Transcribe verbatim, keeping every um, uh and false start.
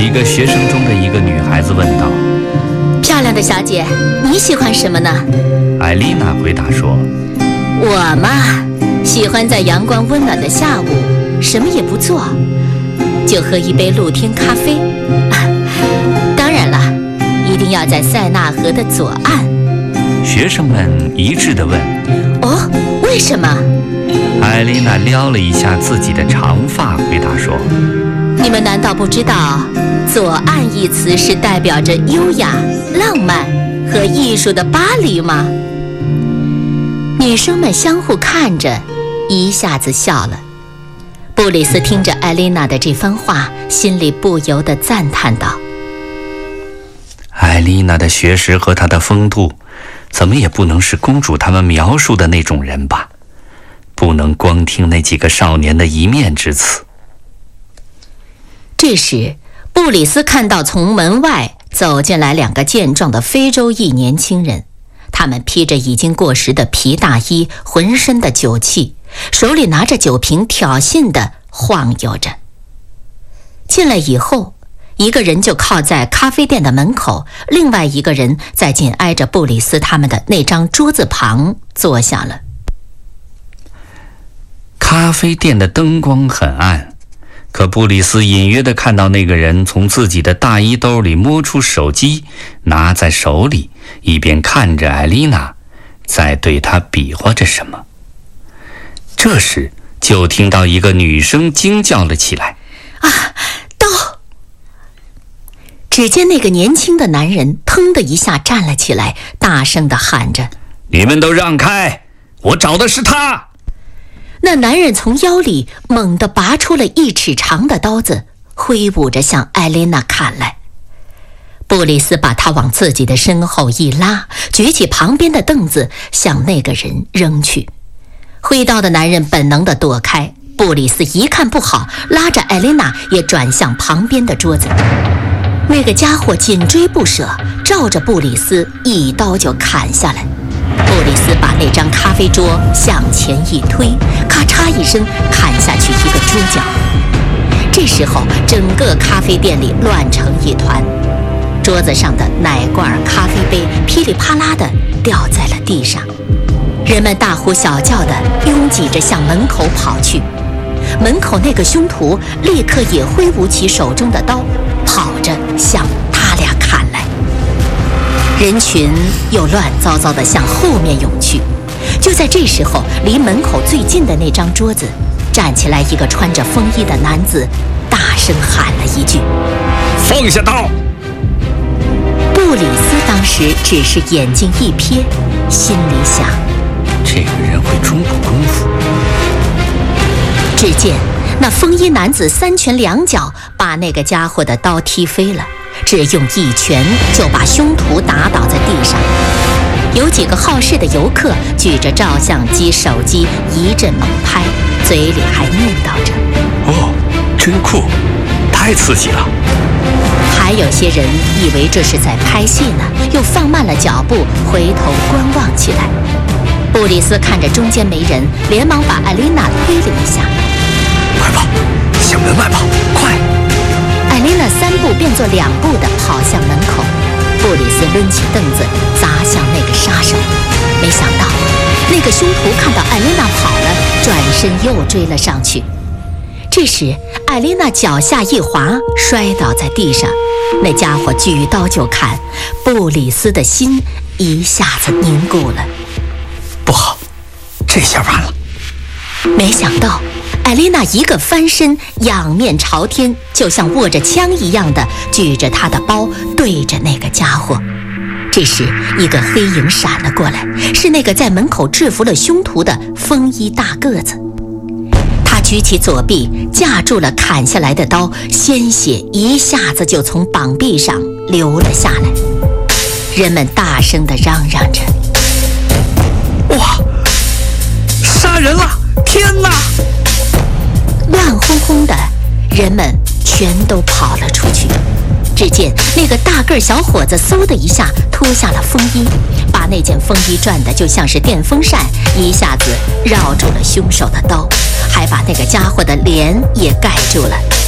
几个学生中的一个女孩子问道： 漂亮的小姐，你喜欢什么呢？ 艾丽娜回答说： 我嘛，喜欢在阳光温暖的下午，什么也不做，就喝一杯露天咖啡。啊，当然了，一定要在塞纳河的左岸。 学生们一致地问： 哦，为什么？ 艾丽娜撩了一下自己的长发，回答说： 你们难道不知道左岸一词是代表着优雅、浪漫和艺术的巴黎吗？女生们相互看着，一下子笑了。布里斯听着艾丽娜的这番话，心里不由得赞叹道： 艾丽娜的学识和她的风度，怎么也不能是公主他们描述的那种人吧？不能光听那几个少年的一面之词。 这时，布里斯看到从门外走进来两个健壮的非洲裔年轻人，他们披着已经过时的皮大衣，浑身的酒气，手里拿着酒瓶，挑衅地晃悠着。进来以后，一个人就靠在咖啡店的门口，另外一个人在紧挨着布里斯他们的那张桌子旁坐下了。 咖啡店的灯光很暗，可布里斯隐约地看到那个人从自己的大衣兜里摸出手机，拿在手里，一边看着艾丽娜，在对她比划着什么。这时就听到一个女生惊叫了起来： 啊，刀！只见那个年轻的男人腾的一下站了起来，大声地喊着： 你们都让开，我找的是他！ 那男人从腰里猛地拔出了一尺长的刀子，挥舞着向艾琳娜砍来。布里斯把他往自己的身后一拉，举起旁边的凳子向那个人扔去。挥刀的男人本能地躲开，布里斯一看不好，拉着艾琳娜也转向旁边的桌子。那个家伙紧追不舍，照着布里斯一刀就砍下来。布里斯把那张咖啡桌向前一推，咔嚓一声砍下去一个桌角。这时候整个咖啡店里乱成一团，桌子上的奶罐、咖啡杯噼里啪啦地掉在了地上，人们大呼小叫地拥挤着向门口跑去。门口那个凶徒立刻也挥舞起手中的刀，跑着向他俩砍来。人群又乱糟糟地向后面涌去。就在这时候，离门口最近的那张桌子站起来一个穿着风衣的男子，大声喊了一句： 放下刀！ 布里斯当时只是眼睛一瞥，心里想： 这个人会中国功夫。 只见那风衣男子三拳两脚把那个家伙的刀踢飞了，只用一拳就把凶徒打倒在地上。有几个好事的游客举着照相机、手机一阵猛拍，嘴里还念叨着： 哦，真酷，太刺激了。 还有些人以为这是在拍戏呢，又放慢了脚步，回头观望起来。布里斯看着中间没人，连忙把艾丽娜推了一下： 快跑，向门外跑，快！ 艾丽娜三步变作两步地跑向门口。布里斯抡起凳子砸向那个杀手，没想到那个凶徒看到艾丽娜跑了，转身又追了上去。这时艾丽娜脚下一滑，摔倒在地上。那家伙举刀就砍，布里斯的心一下子凝固了。 不好，这下完了。 没想到艾丽娜一个翻身，仰面朝天，就像握着枪一样的举着她的包对着那个家伙。这时一个黑影闪了过来，是那个在门口制服了凶徒的风衣大个子。他举起左臂架住了砍下来的刀，鲜血一下子就从膀臂上流了下来。人们大声地嚷嚷着： 哇，杀人了！天哪！ 乱哄哄的，人们全都跑了出去。只见那个大个小伙子嗖的一下脱下了风衣，把那件风衣转的就像是电风扇，一下子绕住了凶手的刀，还把那个家伙的脸也盖住了。